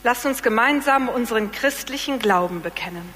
Lasst uns gemeinsam unseren christlichen Glauben bekennen.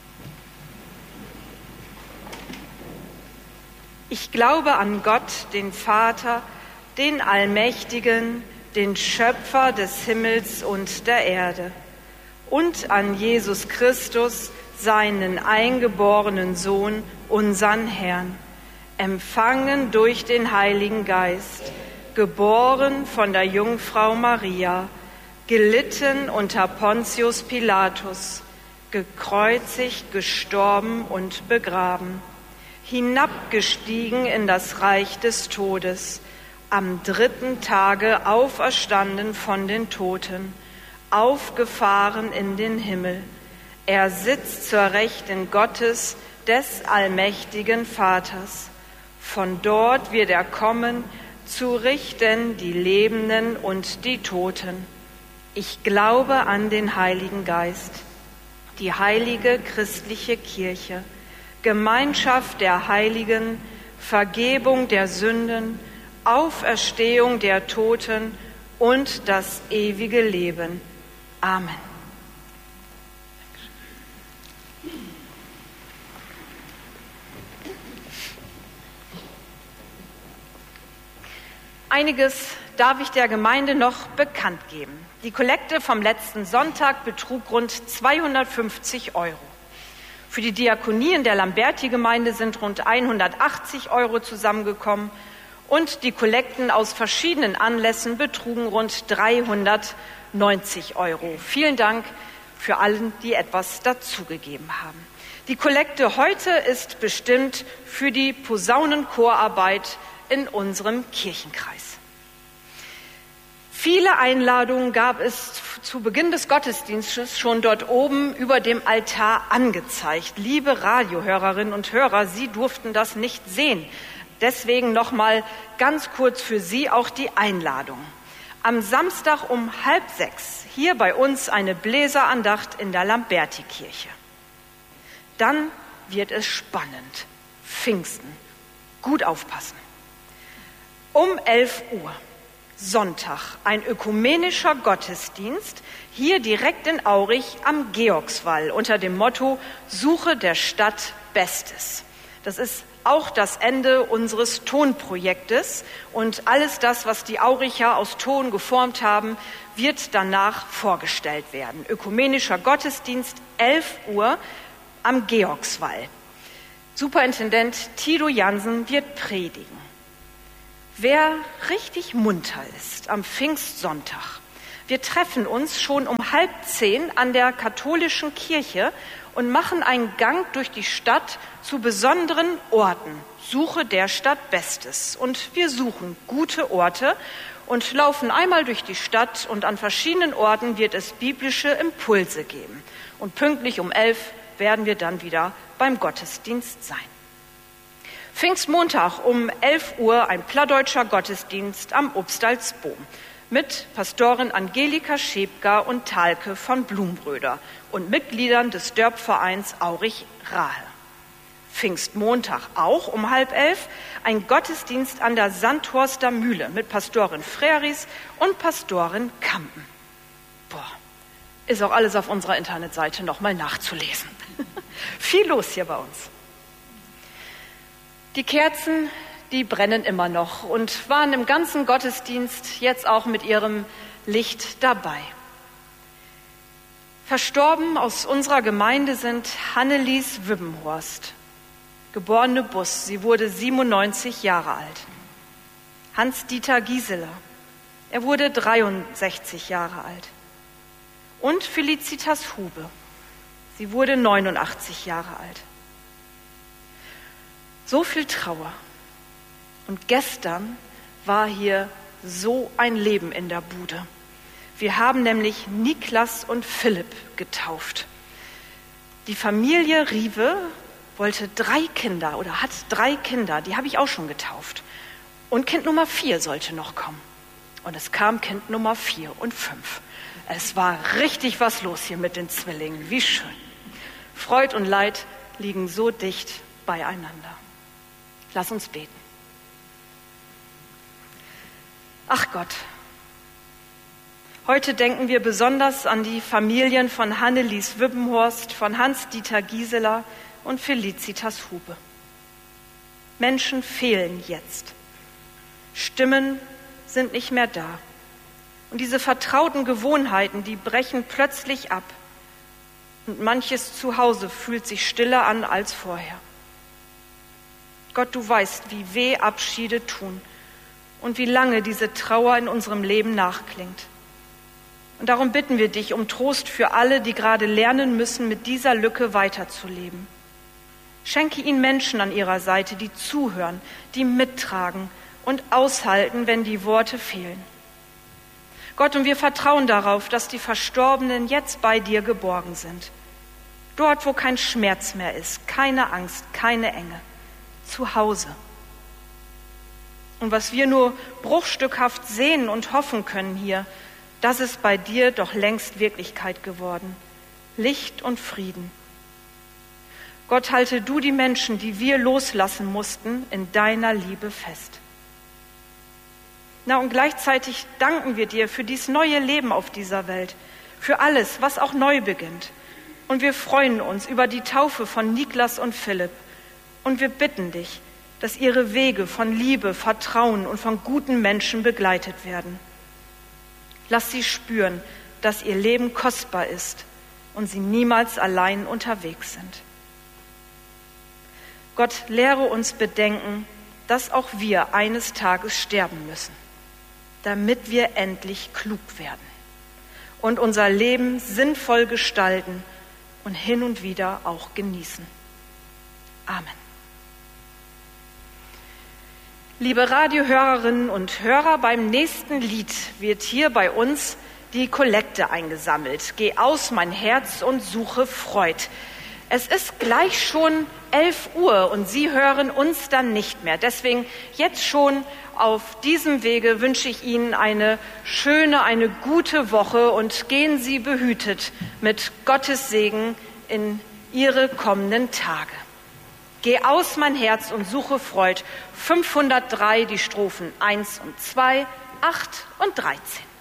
Ich glaube an Gott, den Vater, den Allmächtigen, den Schöpfer des Himmels und der Erde, und an Jesus Christus, seinen eingeborenen Sohn, unseren Herrn, empfangen durch den Heiligen Geist, geboren von der Jungfrau Maria, gelitten unter Pontius Pilatus, gekreuzigt, gestorben und begraben, hinabgestiegen in das Reich des Todes, am 3. Tage auferstanden von den Toten, aufgefahren in den Himmel. Er sitzt zur Rechten Gottes, des allmächtigen Vaters. Von dort wird er kommen, zu richten die Lebenden und die Toten. Ich glaube an den Heiligen Geist, die heilige christliche Kirche, Gemeinschaft der Heiligen, Vergebung der Sünden, Auferstehung der Toten und das ewige Leben. Amen. Einiges darf ich der Gemeinde noch bekannt geben. Die Kollekte vom letzten Sonntag betrug rund 250 Euro. Für die Diakonien der Lamberti-Gemeinde sind rund 180 Euro zusammengekommen und die Kollekten aus verschiedenen Anlässen betrugen rund 390 Euro. Vielen Dank für allen, die etwas dazugegeben haben. Die Kollekte heute ist bestimmt für die Posaunenchorarbeit in unserem Kirchenkreis. Viele Einladungen gab es zu Beginn des Gottesdienstes schon dort oben über dem Altar angezeigt. Liebe Radiohörerinnen und Hörer, Sie durften das nicht sehen. Deswegen noch mal ganz kurz für Sie auch die Einladung. Am Samstag um 5:30 hier bei uns eine Bläserandacht in der Lamberti-Kirche. Dann wird es spannend. Pfingsten. Gut aufpassen. Um 11 Uhr. Sonntag, ein ökumenischer Gottesdienst, hier direkt in Aurich am Georgswall unter dem Motto Suche der Stadt Bestes. Das ist auch das Ende unseres Tonprojektes und alles das, was die Auricher aus Ton geformt haben, wird danach vorgestellt werden. Ökumenischer Gottesdienst, 11 Uhr am Georgswall. Superintendent Tito Jansen wird predigen. Wer richtig munter ist am Pfingstsonntag, wir treffen uns schon um 9:30 an der katholischen Kirche und machen einen Gang durch die Stadt zu besonderen Orten. Suche der Stadt Bestes. Und wir suchen gute Orte und laufen einmal durch die Stadt und an verschiedenen Orten wird es biblische Impulse geben. Und pünktlich um 11 werden wir dann wieder beim Gottesdienst sein. Pfingstmontag um 11 Uhr ein plattdeutscher Gottesdienst am Obstalsboom mit Pastorin Angelika Schäbger und Talke von Blumbröder und Mitgliedern des Dörpvereins Aurich-Rahe. Pfingstmontag auch um 10:30 ein Gottesdienst an der Sandhorster Mühle mit Pastorin Freris und Pastorin Kampen. Ist auch alles auf unserer Internetseite nochmal nachzulesen. Viel los hier bei uns. Die Kerzen, die brennen immer noch und waren im ganzen Gottesdienst jetzt auch mit ihrem Licht dabei. Verstorben aus unserer Gemeinde sind Hannelies Wibbenhorst, geborene Buss, sie wurde 97 Jahre alt. Hans-Dieter Gieseler, er wurde 63 Jahre alt. Und Felicitas Hube, sie wurde 89 Jahre alt. So viel Trauer. Und gestern war hier so ein Leben in der Bude. Wir haben nämlich Niklas und Philipp getauft. Die Familie Riewe wollte 3 Kinder oder hat 3 Kinder, die habe ich auch schon getauft. Und Kind Nummer 4 sollte noch kommen. Und es kam Kind Nummer 4 und 5. Es war richtig was los hier mit den Zwillingen, wie schön. Freud und Leid liegen so dicht beieinander. Lass uns beten. Ach Gott, Heute denken wir besonders an die Familien von Hannelies Wippenhorst, von Hans-Dieter Gieseler und Felicitas Hupe. Menschen fehlen jetzt. Stimmen sind nicht mehr da. Und diese vertrauten Gewohnheiten, die brechen plötzlich ab. Und manches Zuhause fühlt sich stiller an als vorher. Gott, du weißt, wie weh Abschiede tun und wie lange diese Trauer in unserem Leben nachklingt. Und darum bitten wir dich um Trost für alle, die gerade lernen müssen, mit dieser Lücke weiterzuleben. Schenke ihnen Menschen an ihrer Seite, die zuhören, die mittragen und aushalten, wenn die Worte fehlen. Gott, und wir vertrauen darauf, dass die Verstorbenen jetzt bei dir geborgen sind. Dort, wo kein Schmerz mehr ist, keine Angst, keine Enge. Zu Hause. Und was wir nur bruchstückhaft sehen und hoffen können hier, das ist bei dir doch längst Wirklichkeit geworden. Licht und Frieden. Gott, halte du die Menschen, die wir loslassen mussten, in deiner Liebe fest. Und gleichzeitig danken wir dir für dieses neue Leben auf dieser Welt, für alles, was auch neu beginnt. Und wir freuen uns über die Taufe von Niklas und Philipp. Und wir bitten dich, dass ihre Wege von Liebe, Vertrauen und von guten Menschen begleitet werden. Lass sie spüren, dass ihr Leben kostbar ist und sie niemals allein unterwegs sind. Gott, lehre uns bedenken, dass auch wir eines Tages sterben müssen, damit wir endlich klug werden und unser Leben sinnvoll gestalten und hin und wieder auch genießen. Amen. Liebe Radiohörerinnen und Hörer, beim nächsten Lied wird hier bei uns die Kollekte eingesammelt. Geh aus, mein Herz, und suche Freud. Es ist gleich schon 11 Uhr und Sie hören uns dann nicht mehr. Deswegen jetzt schon auf diesem Wege wünsche ich Ihnen eine schöne, eine gute Woche und gehen Sie behütet mit Gottes Segen in Ihre kommenden Tage. Geh aus, mein Herz, und suche Freud. 503, die Strophen 1 und 2, 8 und 13.